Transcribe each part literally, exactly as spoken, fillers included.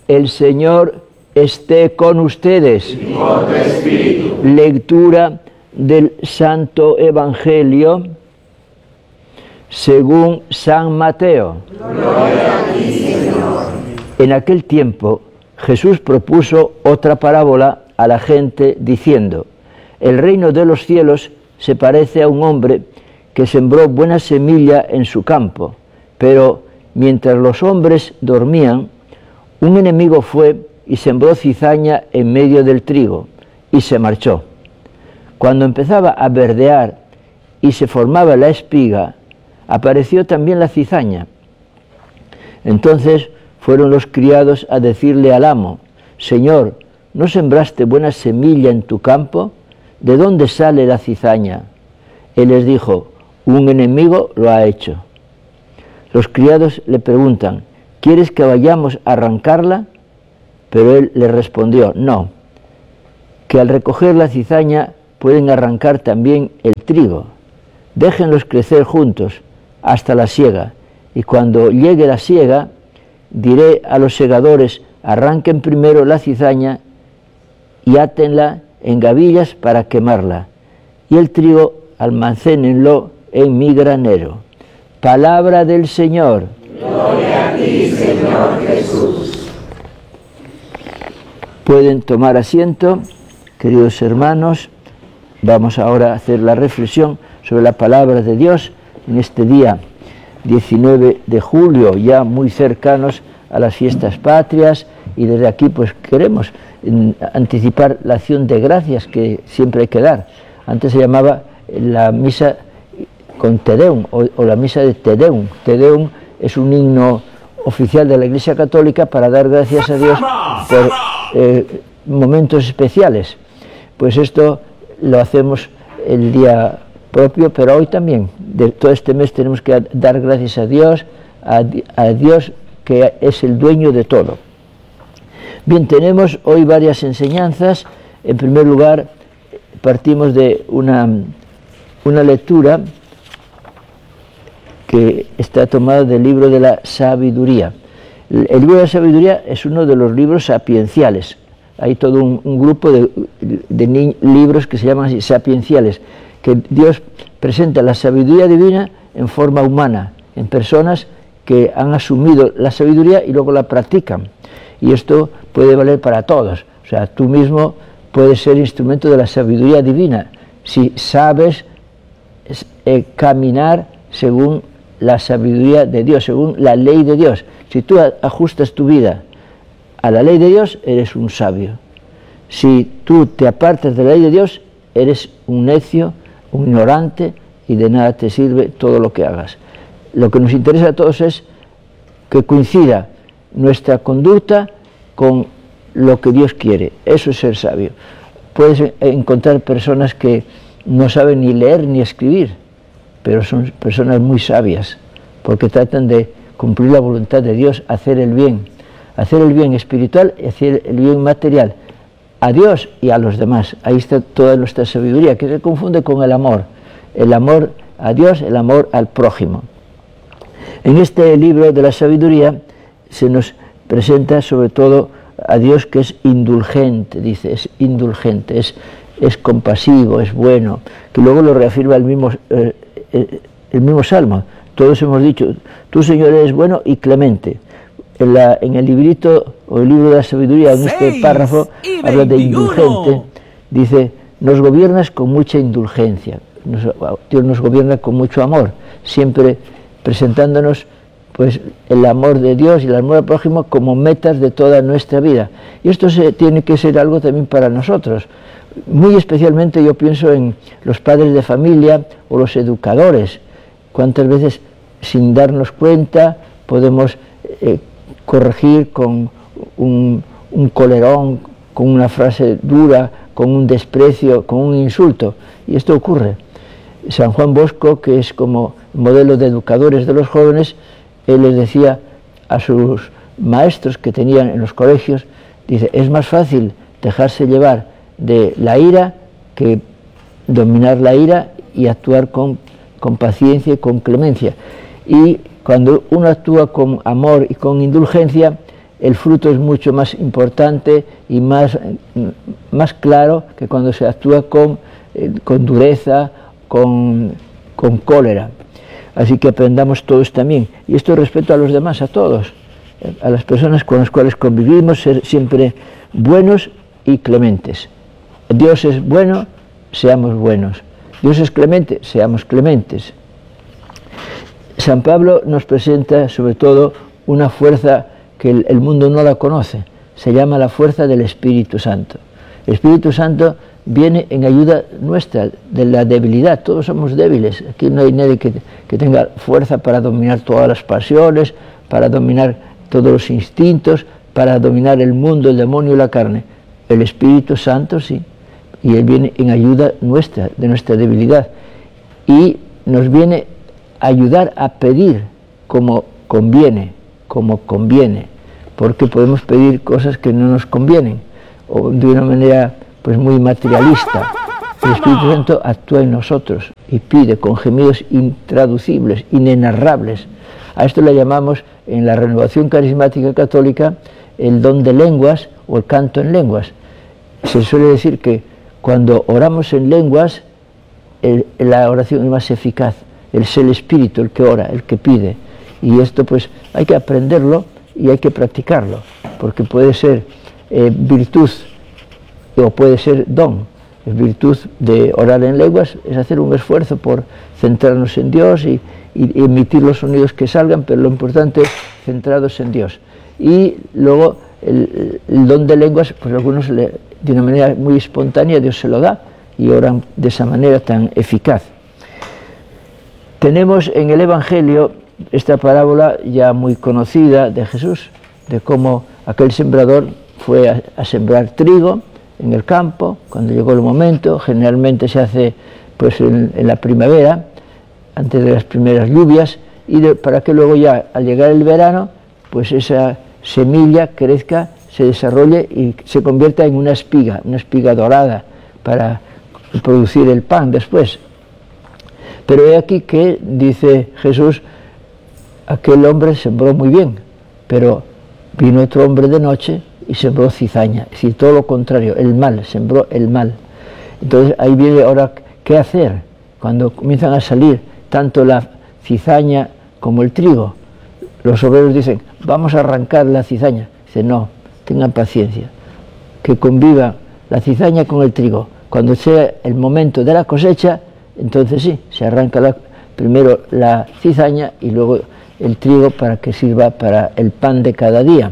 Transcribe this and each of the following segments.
El Señor esté con ustedes. Y con tu espíritu. Lectura del Santo Evangelio según San Mateo. Gloria a ti, Señor. En aquel tiempo Jesús propuso otra parábola a la gente diciendo: el reino de los cielos se parece a un hombre que sembró buena semilla en su campo, pero mientras los hombres dormían, un enemigo fue y sembró cizaña en medio del trigo, y se marchó. Cuando empezaba a verdear y se formaba la espiga, apareció también la cizaña. Entonces fueron los criados a decirle al amo: Señor, ¿no sembraste buena semilla en tu campo? ¿De dónde sale la cizaña? Él les dijo: un enemigo lo ha hecho. Los criados le preguntan: ¿quieres que vayamos a arrancarla? Pero él les respondió: no, que al recoger la cizaña pueden arrancar también el trigo. Déjenlos crecer juntos hasta la siega, y cuando llegue la siega, diré a los segadores: arranquen primero la cizaña y átenla en gavillas para quemarla, y el trigo almacénenlo en mi granero. Palabra del Señor. Gloria a ti, Señor Jesús. Pueden tomar asiento, queridos hermanos. Vamos ahora a hacer la reflexión sobre la palabra de Dios en este día diecinueve de julio, ya muy cercanos a las fiestas patrias, y desde aquí pues queremos anticipar la acción de gracias que siempre hay que dar. Antes se llamaba la misa con Te Deum o, o la misa de Te Deum. Te Deum es un himno oficial de la Iglesia Católica para dar gracias a Dios por eh, momentos especiales. Pues esto lo hacemos el día propio, pero hoy también, de todo este mes, tenemos que dar gracias a Dios, a, a Dios que es el dueño de todo. Bien, tenemos hoy varias enseñanzas. En primer lugar, partimos de una, una lectura que está tomada del libro de la sabiduría. El, el libro de la sabiduría es uno de los libros sapienciales. Hay todo un, un grupo de, de ni, libros que se llaman así, sapienciales, que Dios presenta la sabiduría divina en forma humana, en personas que han asumido la sabiduría y luego la practican. Y esto puede valer para todos. O sea, tú mismo puedes ser instrumento de la sabiduría divina si sabes eh, caminar según la sabiduría de Dios, según la ley de Dios. Si tú ajustas tu vida a la ley de Dios, eres un sabio. Si tú te apartas de la ley de Dios, eres un necio, un ignorante, y de nada te sirve todo lo que hagas. Lo que nos interesa a todos es que coincida nuestra conducta con lo que Dios quiere. Eso es ser sabio. Puedes encontrar personas que no saben ni leer ni escribir, pero son personas muy sabias, porque tratan de cumplir la voluntad de Dios, hacer el bien, hacer el bien espiritual y hacer el bien material, a Dios y a los demás. Ahí está toda nuestra sabiduría, que se confunde con el amor, el amor a Dios, el amor al prójimo. En este libro de la sabiduría se nos presenta sobre todo a Dios, que es indulgente, dice, es indulgente, es, es compasivo, es bueno, que luego lo reafirma el mismo, eh, el mismo Salmo. Todos hemos dicho: tú, Señor, eres bueno y clemente. En, la, en el librito o el libro de la sabiduría, en este párrafo, habla de indulgente, dice: nos gobiernas con mucha indulgencia. Nos, Dios nos gobierna con mucho amor, siempre presentándonos pues el amor de Dios y el amor al prójimo como metas de toda nuestra vida. Y esto se, tiene que ser algo también para nosotros. Muy especialmente yo pienso en los padres de familia o los educadores. Cuántas veces, sin darnos cuenta, podemos eh, corregir con un, un colerón, con una frase dura, con un desprecio, con un insulto. Y esto ocurre. San Juan Bosco, que es como modelo de educadores de los jóvenes, él les decía a sus maestros que tenían en los colegios, dice: es más fácil dejarse llevar de la ira que dominar la ira y actuar con, con paciencia y con clemencia. Y cuando uno actúa con amor y con indulgencia, el fruto es mucho más importante y más, más claro que cuando se actúa con, eh, con dureza, con, con cólera. Así que aprendamos todos también. Y esto respecto a los demás, a todos, a las personas con las cuales convivimos, ser siempre buenos y clementes. Dios es bueno, seamos buenos. Dios es clemente, seamos clementes. San Pablo nos presenta sobre todo una fuerza que el, el mundo no la conoce. Se llama la fuerza del Espíritu Santo. El Espíritu Santo viene en ayuda nuestra, de la debilidad. Todos somos débiles. Aquí no hay nadie que, que tenga fuerza para dominar todas las pasiones, para dominar todos los instintos, para dominar el mundo, el demonio y la carne. El Espíritu Santo sí, y Él viene en ayuda nuestra, de nuestra debilidad, y nos viene a ayudar a pedir como conviene, como conviene, porque podemos pedir cosas que no nos convienen, o de una manera pues muy materialista. El Espíritu Santo actúa en nosotros y pide con gemidos intraducibles, inenarrables. A esto le llamamos en la renovación carismática católica el don de lenguas o el canto en lenguas. Se suele decir que cuando oramos en lenguas, el, la oración es más eficaz. Es el Espíritu el que ora, el que pide. Y esto pues hay que aprenderlo y hay que practicarlo, porque puede ser eh, virtud o puede ser don. La virtud de orar en lenguas es hacer un esfuerzo por centrarnos en Dios y, y emitir los sonidos que salgan, pero lo importante es centrados en Dios. Y luego el, el don de lenguas, pues algunos le, de una manera muy espontánea Dios se lo da y oran de esa manera tan eficaz. Tenemos en el Evangelio esta parábola ya muy conocida de Jesús, de cómo aquel sembrador fue a, a sembrar trigo en el campo, cuando llegó el momento. Generalmente se hace pues en, en la primavera, antes de las primeras lluvias, y de, para que luego ya al llegar el verano, pues esa semilla crezca, se desarrolle y se convierta en una espiga, una espiga dorada, para producir el pan después. Pero he aquí que, dice Jesús, aquel hombre sembró muy bien, pero vino otro hombre de noche y sembró cizaña, es decir, todo lo contrario, el mal, sembró el mal. Entonces ahí viene ahora qué hacer cuando comienzan a salir tanto la cizaña como el trigo. Los obreros dicen, vamos a arrancar la cizaña. Dice, no, tengan paciencia, que conviva la cizaña con el trigo. Cuando sea el momento de la cosecha, entonces sí, se arranca la, primero la cizaña y luego el trigo para que sirva para el pan de cada día.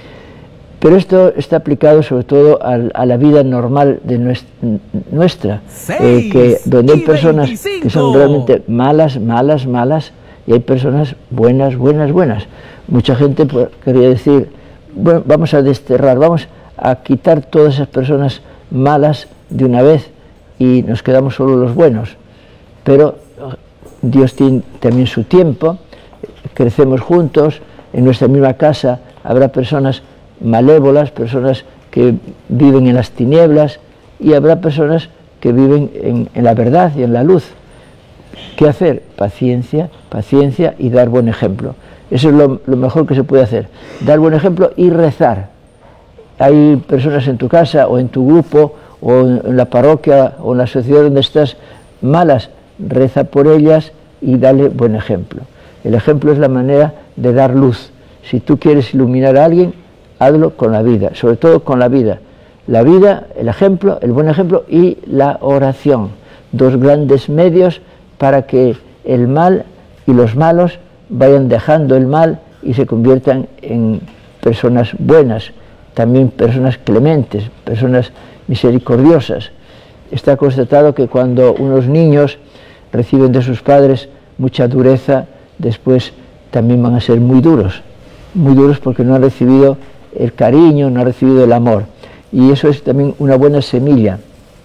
Pero esto está aplicado sobre todo a, a la vida normal de nuestra, eh, que donde hay personas que son realmente malas, malas, malas, y hay personas buenas, buenas, buenas. Mucha gente pues, quería decir, bueno, vamos a desterrar, vamos a quitar todas esas personas malas de una vez y nos quedamos solo los buenos. Pero Dios tiene también su tiempo, crecemos juntos, en nuestra misma casa habrá personas malévolas, personas que viven en las tinieblas, y habrá personas que viven en, en la verdad y en la luz. ¿Qué hacer? Paciencia, paciencia y dar buen ejemplo. Eso es lo, lo mejor que se puede hacer, dar buen ejemplo y rezar. Hay personas en tu casa o en tu grupo o en la parroquia o en la sociedad donde estás malas, reza por ellas y dale buen ejemplo. El ejemplo es la manera de dar luz. Si tú quieres iluminar a alguien, hazlo con la vida, sobre todo con la vida. La vida, el ejemplo, el buen ejemplo y la oración. Dos grandes medios para que el mal y los malos vayan dejando el mal y se conviertan en personas buenas, también personas clementes, personas misericordiosas. Está constatado que cuando unos niños reciben de sus padres mucha dureza, después también van a ser muy duros, muy duros porque no han recibido el cariño, no han recibido el amor. Y eso es también una buena semilla,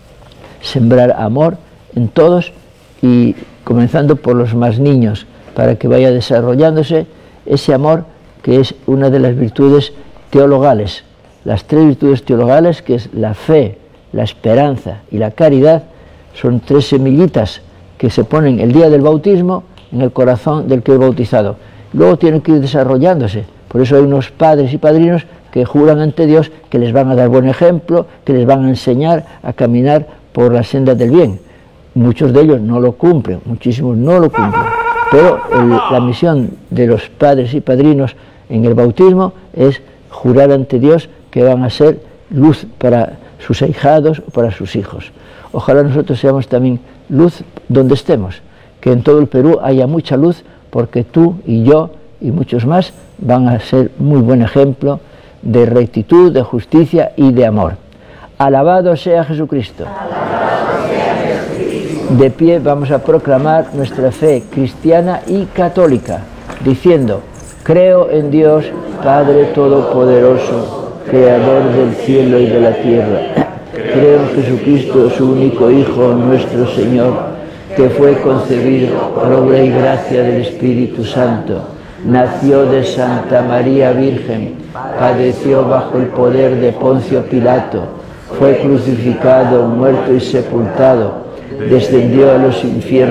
sembrar amor en todos y comenzando por los más niños, para que vaya desarrollándose ese amor que es una de las virtudes teologales. Las tres virtudes teologales, que es la fe, la esperanza y la caridad, son tres semillitas que se ponen el día del bautismo en el corazón del que es bautizado. Luego tienen que ir desarrollándose, Por eso hay unos padres y padrinos que juran ante Dios que les van a dar buen ejemplo, que les van a enseñar a caminar por las sendas del bien. Muchos de ellos no lo cumplen, muchísimos no lo cumplen, pero el, la misión de los padres y padrinos en el bautismo es jurar ante Dios que van a ser luz para sus ahijados o para sus hijos. Ojalá nosotros seamos también luz donde estemos, que en todo el Perú haya mucha luz, porque tú y yo y muchos más van a ser muy buen ejemplo de rectitud, de justicia y de amor. Alabado sea Jesucristo. Alabado sea Jesucristo. De pie vamos a proclamar nuestra fe cristiana y católica, diciendo: creo en Dios, Padre Todopoderoso, Creador del cielo y de la tierra. Creo en Jesucristo, su único Hijo, nuestro Señor, que fue concebido por obra y gracia del Espíritu Santo. Nació de Santa María Virgen, padeció bajo el poder de Poncio Pilato, fue crucificado, muerto y sepultado, descendió a los infiernos.